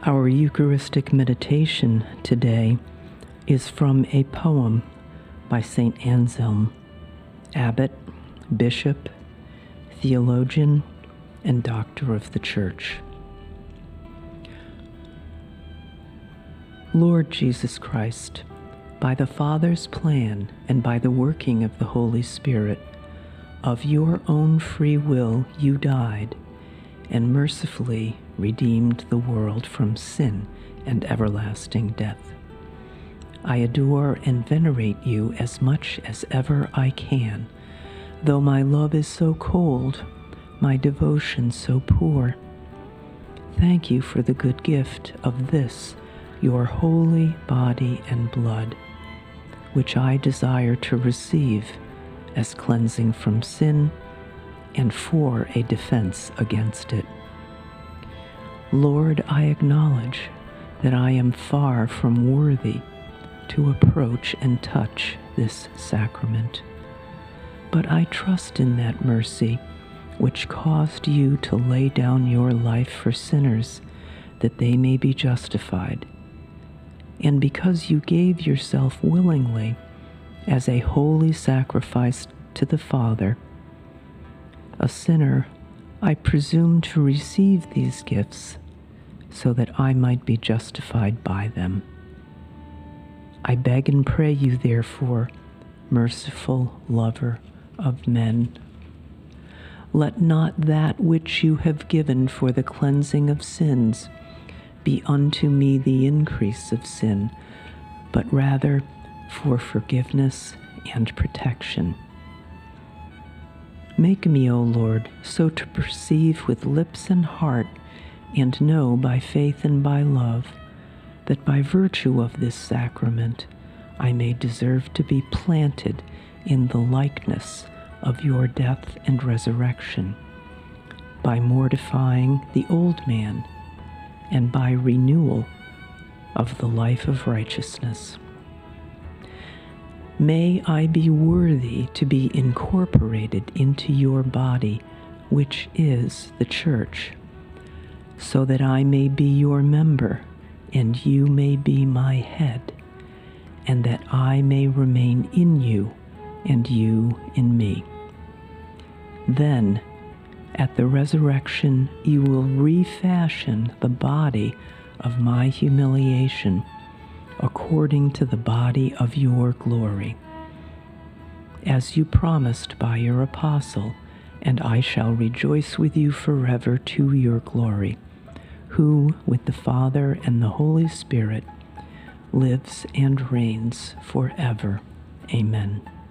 Our Eucharistic meditation today is from a poem by St. Anselm, abbot, bishop, theologian, and doctor of the Church. Lord Jesus Christ, by the Father's plan and by the working of the Holy Spirit, of your own free will you died, and mercifully redeemed the world from sin and everlasting death. I adore and venerate you as much as ever I can, though my love is so cold, my devotion so poor. Thank you for the good gift of this, your holy body and blood, which I desire to receive as cleansing from sin and for a defense against it. Lord, I acknowledge that I am far from worthy to approach and touch this sacrament, but I trust in that mercy which caused you to lay down your life for sinners that they may be justified. And because you gave yourself willingly as a holy sacrifice to the Father, a sinner, I presume to receive these gifts so that I might be justified by them. I beg and pray you, therefore, merciful lover of men, let not that which you have given for the cleansing of sins be unto me the increase of sin, but rather for forgiveness and protection. Make me, O Lord, so to perceive with lips and heart, and know by faith and by love, that by virtue of this sacrament I may deserve to be planted in the likeness of your death and resurrection, by mortifying the old man, and by renewal of the life of righteousness. May I be worthy to be incorporated into your body, which is the Church, so that I may be your member, and you may be my head, and that I may remain in you, and you in me. Then, at the resurrection, you will refashion the body of my humiliation according to the body of your glory, as you promised by your apostle, and I shall rejoice with you forever to your glory, who, with the Father and the Holy Spirit, lives and reigns forever. Amen.